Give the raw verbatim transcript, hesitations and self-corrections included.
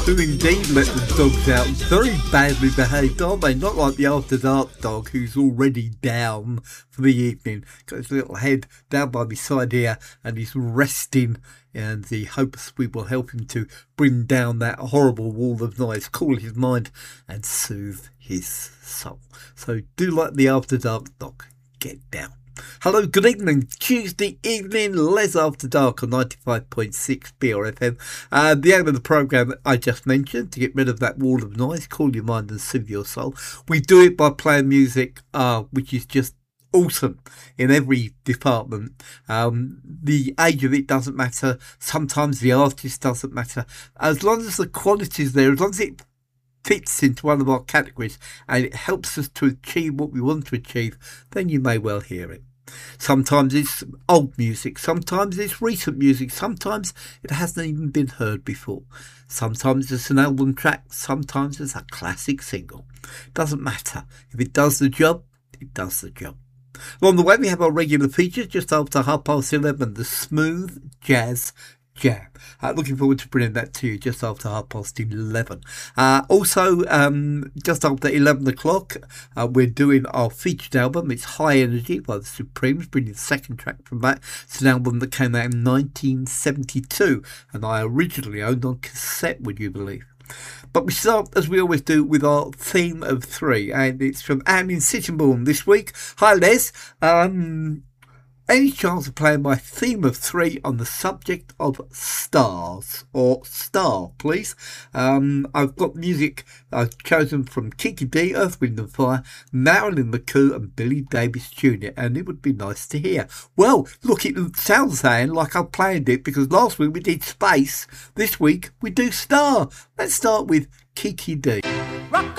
do indeed let the dogs out. Very badly behaved, aren't they? Not like the After Dark dog who's already down for the evening. Got his little head down by my side here and he's resting, and the hopes we will help him to bring down that horrible wall of noise, cool his mind and soothe his soul. So do like the After Dark dog. Get down. Hello, good evening. Tuesday evening, Les After Dark on ninety-five point six B R F M. Uh, the aim of the programme that I just mentioned, to get rid of that wall of noise, cool your mind and soothe your soul. We do it by playing music, uh, which is just awesome in every department. Um, the age of it doesn't matter. Sometimes the artist doesn't matter. As long as the quality is there, as long as it fits into one of our categories and it helps us to achieve what we want to achieve, then you may well hear it. Sometimes it's old music, sometimes it's recent music, sometimes it hasn't even been heard before. Sometimes it's an album track, sometimes it's a classic single. Doesn't matter. If it does the job, it does the job. Along the way we have our regular feature just after half past eleven, the Smooth Jazz Jam. Uh, looking forward to bringing that to you just after half past eleven. Uh, also, um, just after eleven o'clock, uh, we're doing our featured album. It's High Energy by the Supremes, bringing the second track from that. It's an album that came out in nineteen seventy-two, and I originally owned on cassette, would you believe? But we start, as we always do, with our theme of three, and it's from Anne in Sittingbourne this week. Hi, Les. Um... Any chance of playing my theme of three on the subject of stars, or star, please? Um, I've got music I've chosen from Kiki Dee, Earth, Wind and Fire, Marilyn McCoo and Billy Davis Junior, and it would be nice to hear. Well, look, it sounds, Anne, like I've planned it, because last week we did space, this week we do star. Let's start with Kiki Dee. Rock